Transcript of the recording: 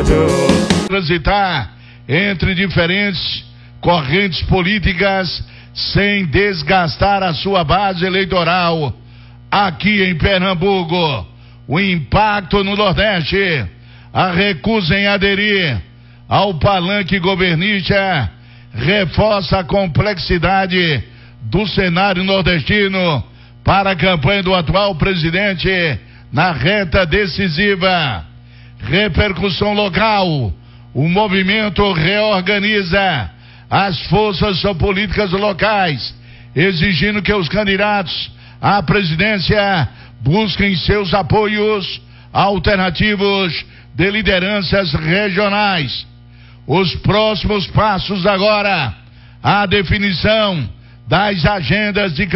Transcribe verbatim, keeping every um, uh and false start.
tudo. Transitar entre diferentes correntes políticas sem desgastar a sua base eleitoral. Aqui em Pernambuco, o impacto no Nordeste, a recusa em aderir ao palanque governista reforça a complexidade do cenário nordestino para a campanha do atual presidente na reta decisiva. Repercussão local: o movimento reorganiza as forças políticas locais, exigindo que os candidatos à presidência busquem seus apoios alternativos de lideranças regionais. Os próximos passos agora: a definição das agendas de